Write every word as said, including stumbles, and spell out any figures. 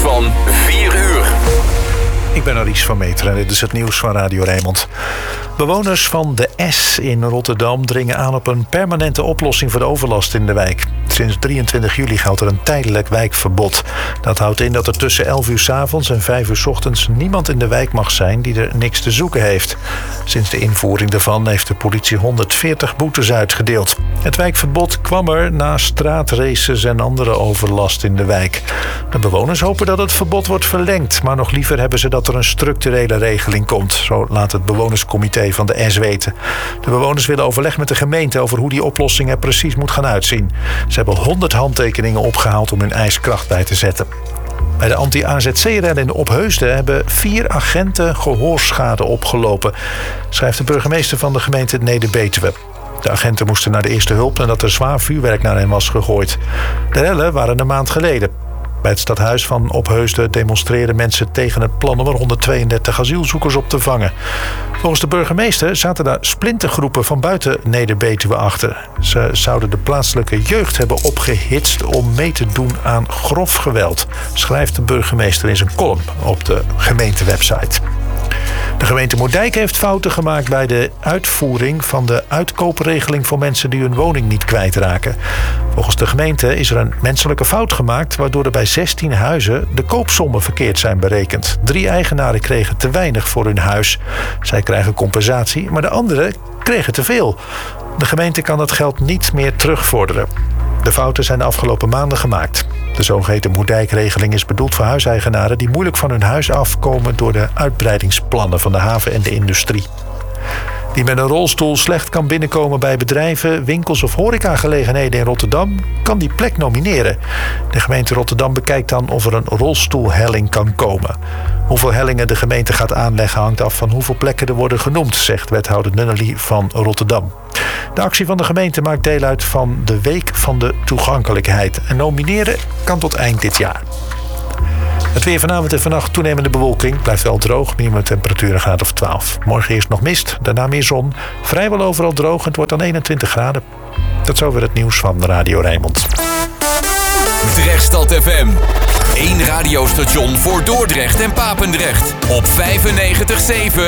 van vier uur. Ik ben Aries van Meteren en dit is het nieuws van Radio Rijnmond. Bewoners van de S in Rotterdam dringen aan op een permanente oplossing voor de overlast in de wijk. Sinds drieëntwintig juli geldt er een tijdelijk wijkverbod. Dat houdt in dat er tussen elf uur 's avonds en vijf uur 's ochtends niemand in de wijk mag zijn die er niks te zoeken heeft. Sinds de invoering daarvan heeft de politie honderdveertig boetes uitgedeeld. Het wijkverbod kwam er na straatraces en andere overlast in de wijk. De bewoners hopen dat het verbod wordt verlengd, maar nog liever hebben ze dat er een structurele regeling komt. Zo laat het bewonerscomité van de S weten. De bewoners willen overleg met de gemeente over hoe die oplossing er precies moet gaan uitzien. Ze hebben honderd handtekeningen opgehaald om hun eis kracht bij te zetten. Bij de anti-A Z C-rellen in Opheusden hebben vier agenten gehoorschade opgelopen, schrijft de burgemeester van de gemeente Neder-Betuwe. De agenten moesten naar de eerste hulp nadat er zwaar vuurwerk naar hen was gegooid. De rellen waren een maand geleden. Bij het stadhuis van Opheusden demonstreerden mensen tegen het plan om er honderdtweeëndertig asielzoekers op te vangen. Volgens de burgemeester zaten daar splintergroepen van buiten Neder-Betuwe achter. Ze zouden de plaatselijke jeugd hebben opgehitst om mee te doen aan grof geweld, schrijft de burgemeester in zijn column op de gemeentewebsite. De gemeente Moerdijk heeft fouten gemaakt bij de uitvoering van de uitkoopregeling voor mensen die hun woning niet kwijtraken. Volgens de gemeente is er een menselijke fout gemaakt, waardoor er bij zestien huizen de koopsommen verkeerd zijn berekend. Drie eigenaren kregen te weinig voor hun huis. Zij krijgen compensatie, maar de anderen kregen te veel. De gemeente kan dat geld niet meer terugvorderen. De fouten zijn de afgelopen maanden gemaakt. De zogeheten Moerdijk-regeling is bedoeld voor huiseigenaren die moeilijk van hun huis afkomen door de uitbreidingsplannen van de haven en de industrie. Wie met een rolstoel slecht kan binnenkomen bij bedrijven, winkels of horecagelegenheden in Rotterdam, kan die plek nomineren. De gemeente Rotterdam bekijkt dan of er een rolstoelhelling kan komen. Hoeveel hellingen de gemeente gaat aanleggen hangt af van hoeveel plekken er worden genoemd, zegt wethouder Nunnely van Rotterdam. De actie van de gemeente maakt deel uit van de Week van de Toegankelijkheid. En nomineren kan tot eind dit jaar. Het weer vanavond en vannacht toenemende bewolking. Blijft wel droog, minimumtemperatuur een graad of twaalf. Morgen eerst nog mist, daarna meer zon. Vrijwel overal droog en het wordt dan eenentwintig graden. Tot zover het nieuws van Radio Rijnmond. Drechtstad F M. Eén radiostation voor Dordrecht en Papendrecht. Op vijfennegentig komma zeven